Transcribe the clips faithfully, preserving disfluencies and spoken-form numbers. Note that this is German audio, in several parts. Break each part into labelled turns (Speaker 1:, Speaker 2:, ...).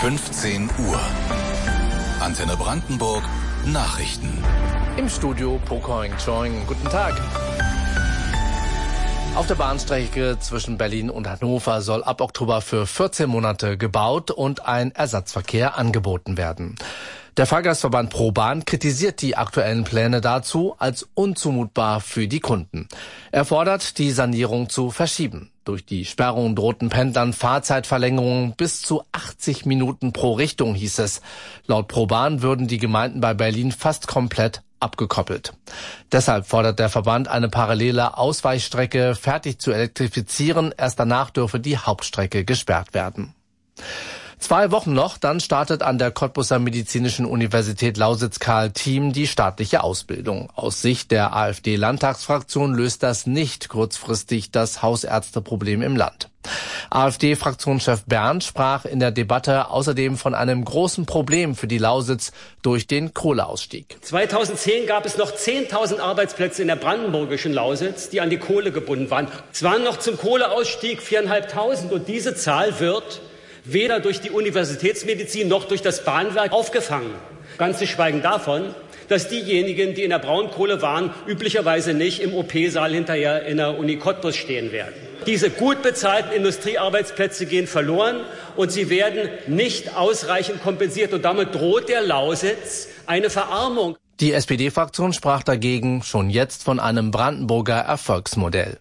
Speaker 1: fünfzehn Uhr. Antenne Brandenburg Nachrichten.
Speaker 2: Im Studio Pokoing Choing. Guten Tag. Auf der Bahnstrecke zwischen Berlin und Hannover soll ab Oktober für vierzehn Monate gebaut und ein Ersatzverkehr angeboten werden. Der Fahrgastverband ProBahn kritisiert die aktuellen Pläne dazu als unzumutbar für die Kunden. Er fordert, die Sanierung zu verschieben. Durch die Sperrung drohten Pendlern Fahrzeitverlängerungen bis zu achtzig Minuten pro Richtung, hieß es. Laut ProBahn würden die Gemeinden bei Berlin fast komplett abgekoppelt. Deshalb fordert der Verband, eine parallele Ausweichstrecke fertig zu elektrifizieren. Erst danach dürfe die Hauptstrecke gesperrt werden. Zwei Wochen noch, dann startet an der Cottbuser Medizinischen Universität Lausitz-Karl Thiem die staatliche Ausbildung. Aus Sicht der AfD-Landtagsfraktion löst das nicht kurzfristig das Hausärzteproblem im Land. AfD-Fraktionschef Berndt sprach in der Debatte außerdem von einem großen Problem für die Lausitz durch den Kohleausstieg.
Speaker 3: zweitausendzehn gab es noch zehntausend Arbeitsplätze in der brandenburgischen Lausitz, die an die Kohle gebunden waren. Es waren noch zum Kohleausstieg viertausendfünfhundert und diese Zahl wird weder durch die Universitätsmedizin noch durch das Bahnwerk aufgefangen. Ganz zu schweigen davon, dass diejenigen, die in der Braunkohle waren, üblicherweise nicht im O P-Saal hinterher in der Uni Cottbus stehen werden. Diese gut bezahlten Industriearbeitsplätze gehen verloren und sie werden nicht ausreichend kompensiert. Und damit droht der Lausitz eine Verarmung.
Speaker 2: Die S P D-Fraktion sprach dagegen schon jetzt von einem Brandenburger Erfolgsmodell.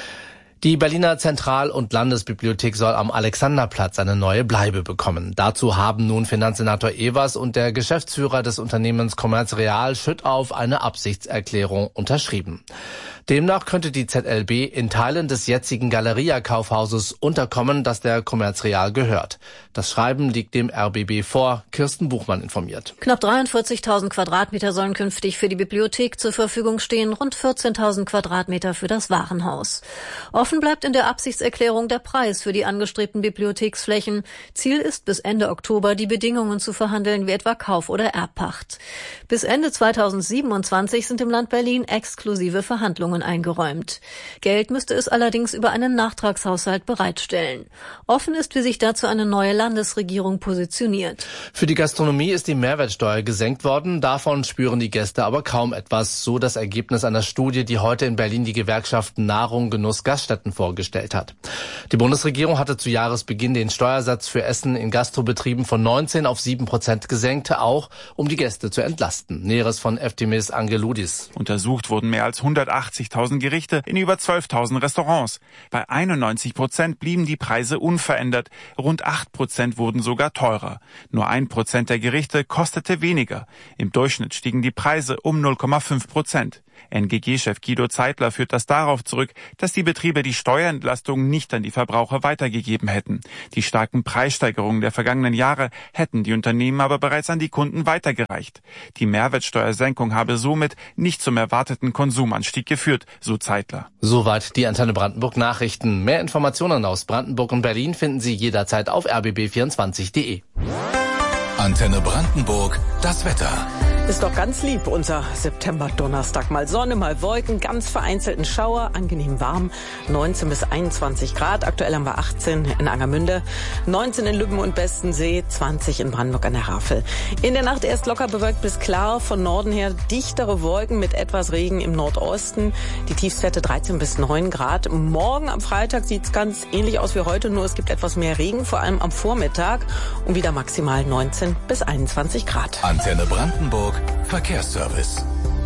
Speaker 2: Die Berliner Zentral- und Landesbibliothek soll am Alexanderplatz eine neue Bleibe bekommen. Dazu haben nun Finanzsenator Evers und der Geschäftsführer des Unternehmens Commerz Real Schüttauf eine Absichtserklärung unterschrieben. Demnach könnte die Z L B in Teilen des jetzigen Galeria-Kaufhauses unterkommen, das der Commerz Real gehört. Das Schreiben liegt dem R B B vor. Kirsten Buchmann informiert.
Speaker 4: Knapp dreiundvierzigtausend Quadratmeter sollen künftig für die Bibliothek zur Verfügung stehen, rund vierzehntausend Quadratmeter für das Warenhaus. Offen bleibt in der Absichtserklärung der Preis für die angestrebten Bibliotheksflächen. Ziel ist, bis Ende Oktober die Bedingungen zu verhandeln, wie etwa Kauf- oder Erbpacht. Bis Ende zweitausendsiebenundzwanzig sind im Land Berlin exklusive Verhandlungen eingeräumt. Geld müsste es allerdings über einen Nachtragshaushalt bereitstellen. Offen ist, wie sich dazu eine neue Landesregierung positioniert.
Speaker 2: Für die Gastronomie ist die Mehrwertsteuer gesenkt worden. Davon spüren die Gäste aber kaum etwas. So das Ergebnis einer Studie, die heute in Berlin die Gewerkschaften Nahrung, Genuss, Gaststätten vorgestellt hat. Die Bundesregierung hatte zu Jahresbeginn den Steuersatz für Essen in Gastrobetrieben von neunzehn auf sieben Prozent gesenkt, auch um die Gäste zu entlasten. Näheres von Eftimis Angeloudis.
Speaker 5: Untersucht wurden mehr als hundertachtzigtausend Gerichte in über zwölftausend Restaurants. Bei einundneunzig Prozent blieben die Preise unverändert. Rund acht Prozent wurden sogar teurer. Nur ein Prozent der Gerichte kostete weniger. Im Durchschnitt stiegen die Preise um null Komma fünf Prozent. N G G-Chef Guido Zeitler führt das darauf zurück, dass die Betriebe die Steuerentlastung nicht an die Verbraucher weitergegeben hätten. Die starken Preissteigerungen der vergangenen Jahre hätten die Unternehmen aber bereits an die Kunden weitergereicht. Die Mehrwertsteuersenkung habe somit nicht zum erwarteten Konsumanstieg geführt, so Zeitler.
Speaker 2: Soweit die Antenne Brandenburg Nachrichten. Mehr Informationen aus Brandenburg und Berlin finden Sie jederzeit auf r b b vierundzwanzig punkt d e.
Speaker 1: Antenne Brandenburg, das Wetter.
Speaker 6: Ist doch ganz lieb, unser September-Donnerstag. Mal Sonne, mal Wolken, ganz vereinzelten Schauer, angenehm warm, neunzehn bis einundzwanzig Grad. Aktuell haben wir achtzehn in Angermünde, neunzehn in Lübben und Bestensee, zwanzig in Brandenburg an der Havel. In der Nacht erst locker bewölkt bis klar, von Norden her dichtere Wolken mit etwas Regen im Nordosten. Die Tiefstwerte dreizehn bis neun Grad. Morgen am Freitag sieht's ganz ähnlich aus wie heute, nur es gibt etwas mehr Regen, vor allem am Vormittag und wieder maximal neunzehn bis einundzwanzig Grad.
Speaker 1: Antenne Brandenburg Verkehrsservice.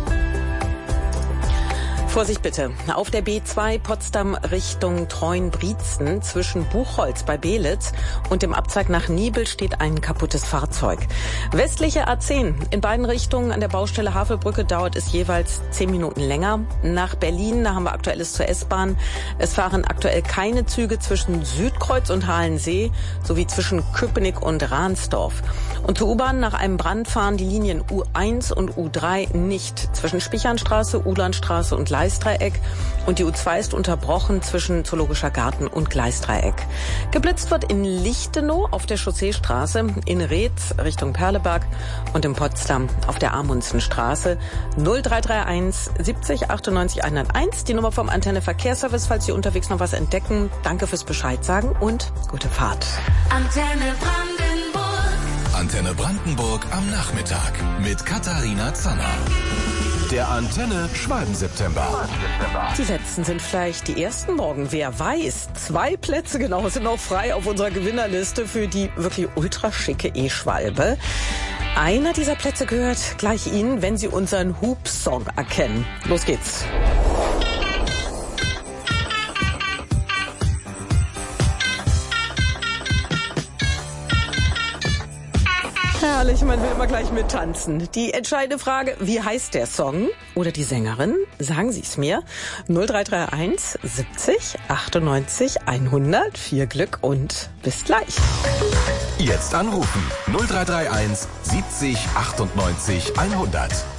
Speaker 6: Vorsicht bitte. Auf der B zwei Potsdam Richtung Treuen-Brietzen zwischen Buchholz bei Belitz und dem Abzweig nach Niebel steht ein kaputtes Fahrzeug. Westliche A zehn in beiden Richtungen an der Baustelle Havelbrücke dauert es jeweils zehn Minuten länger. Nach Berlin, da haben wir Aktuelles zur S-Bahn. Es fahren aktuell keine Züge zwischen Südkreuz und Halensee sowie zwischen Köpenick und Ransdorf. Und zur U-Bahn nach einem Brand fahren die Linien U eins und U drei nicht zwischen Spichernstraße, Ulandstraße und Gleisdreieck und die U zwei ist unterbrochen zwischen Zoologischer Garten und Gleisdreieck. Geblitzt wird in Lichtenau auf der Chausseestraße, in Reetz Richtung Perleberg und in Potsdam auf der Amundsenstraße. null drei drei eins siebzig achtundneunzig hunderteins, die Nummer vom Antenne Verkehrsservice, falls Sie unterwegs noch was entdecken. Danke fürs Bescheid sagen und gute Fahrt.
Speaker 7: Antenne Brandenburg.
Speaker 1: Antenne Brandenburg am Nachmittag mit Katharina Zanner. Der Antenne Schwalben-September.
Speaker 6: Die letzten sind vielleicht die ersten morgen. Wer weiß. Zwei Plätze genau sind noch frei auf unserer Gewinnerliste für die wirklich ultraschicke E-Schwalbe. Einer dieser Plätze gehört gleich Ihnen, wenn Sie unseren Hub-Song erkennen. Los geht's. Herrlich, man will immer gleich mittanzen. Die entscheidende Frage, wie heißt der Song oder die Sängerin? Sagen Sie es mir. null drei drei eins siebzig achtundneunzig hundert. Viel Glück und bis gleich.
Speaker 1: Jetzt anrufen null drei drei eins siebzig achtundneunzig hundert.